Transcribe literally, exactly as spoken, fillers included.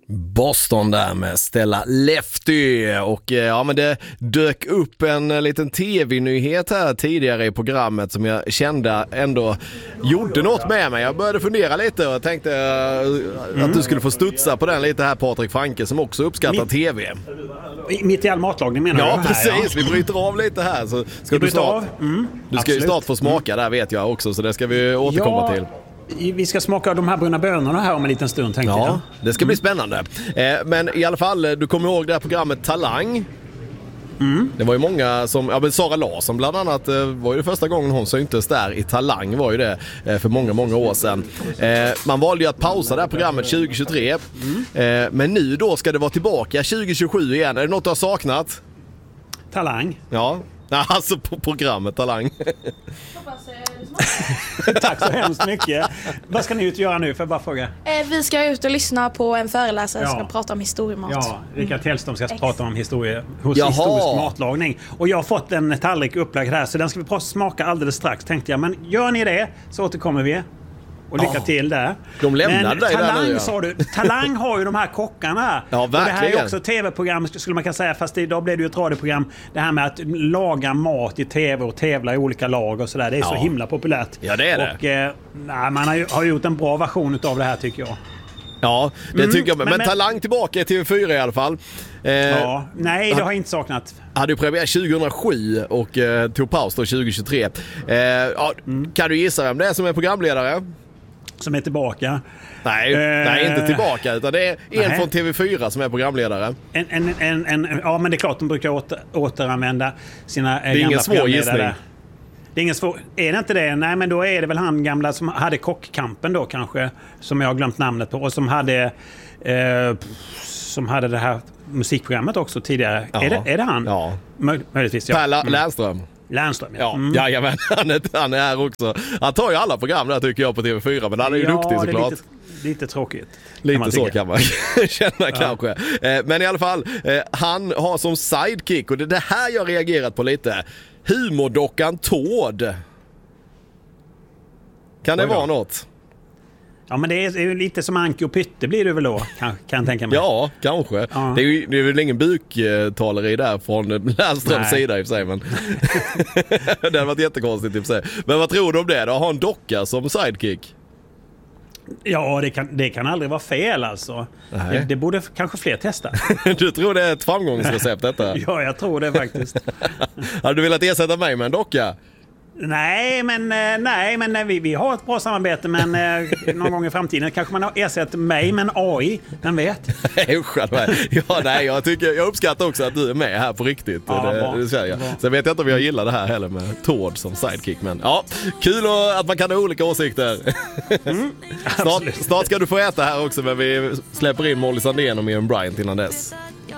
Boston där med Stella Lefty och ja, men det dök upp en liten tv-nyhet här tidigare i programmet som jag kände ändå gjorde något med mig. Jag började fundera lite och tänkte mm. att du skulle få studsa på den lite här, Patrik Franke, som också uppskattar mitt, tv. Mitt i all matlagning menar ja, du? Precis, ja, precis. Vi bryter av lite här. Så ska vi du snart, mm, du ska ju snart få smaka mm. där, vet jag också, så det ska vi återkomma ja. till. Vi ska smaka de här bruna bönorna här om en liten stund, tänkte ja, jag. Det ska bli spännande. Eh, men i alla fall, du kommer ihåg det här programmet Talang. Mm. Det var ju många som, ja men Sara Larsson bland annat eh, var ju det första gången hon syntes där i Talang, var ju det eh, för många, många år sedan. Eh, man valde ju att pausa det här programmet tjugo tjugotre. Mm. Eh, men nu då ska det vara tillbaka tjugo tjugosju igen. Är det något du har saknat? Talang? Ja, alltså på programmet Talang. Tack så hemskt mycket. Vad ska ni ut göra nu, för bara fråga? Eh, vi ska ut och lyssna på en föreläsare ja. som ska prata om historiemat. Ja, Rickard Hellström ska mm. prata om historie, hos Jaha. historisk matlagning. Och jag har fått en tallrik upplagd här, så den ska vi smaka alldeles strax, tänkte jag. Men gör ni det så återkommer vi. Och lycka oh. till där. De lämnade dig Talang, där nu, ja. sa du. Talang har ju de här kockarna. Ja, verkligen. Och det här är också ett tv-program, skulle man kunna säga. Fast idag blev det ju ett radioprogram. Det här med att laga mat i tv och tävla i olika lag och sådär. Det är ja. så himla populärt. Ja, det är det. Och eh, nej, man har, ju, har gjort en bra version av det här, tycker jag. Ja, det mm, tycker jag. Men, men, men Talang tillbaka i T V fyra i alla fall. Eh, ja, nej, det har jag inte saknat. Hade ju premiär tjugohundrasju och eh, tog paus då tjugo tjugotre. Eh, ja, mm. Kan du gissa vem det är som är programledare? Som är tillbaka. Nej, uh, nej, inte tillbaka, utan det är en nej. från T V fyra som är programledare. En, en, en, en, ja, men det är klart de brukar åter, återanvända sina det är gamla ingen svår gissning. Det är ingen svår. Är det inte det? Nej, men då är det väl han gamla som hade kockkampen då kanske, som jag har glömt namnet på, och som hade eh, som hade det här musikprogrammet också tidigare. Ja. Är det, är det han? Ja. Mö- möjligtvis, ja. Per La- Lernström. Lernström, ja. Ja, mm. jajamän, han är, han är här också. Han tar ju alla program där, tycker jag, på T V fyra, men han är ju ja, duktig såklart. Det är lite, lite tråkigt. Lite kan så tycka. kan man känna ja. kanske. Eh, men i alla fall, eh, han har som sidekick, och det är det här jag reagerat på lite, humordockan Tord. Kan det vara något? Ja, men det är ju lite som Anki och Pytte blir det väl då, kan, kan jag tänka mig. Ja, kanske. Ja. Det är ju det är väl ingen buktaleri där från Lernströms sida i och för sig, men det har varit jättekonstigt i och för sig. Men vad tror du om det då? Ha en docka som sidekick? Ja, det kan, det kan aldrig vara fel alltså. Det, det borde kanske fler testa. Du tror det är ett framgångsrecept detta? Ja, jag tror det faktiskt. Hade du velat ersätta mig med en docka? Nej, men, nej, men vi, vi har ett bra samarbete, men eh, någon gång i framtiden kanske man har ersatt mig med en A I, den vet. ja, nej, jag, tycker, jag uppskattar också att du är med här på riktigt. Ja, det, det säger jag. Sen vet jag inte om jag gillar det här heller med Tord som sidekick, men ja, kul att man kan ha olika åsikter. Mm, snart, snart ska du få äta här också, men vi släpper in Molly Sandén och Miriam Bryant innan dess.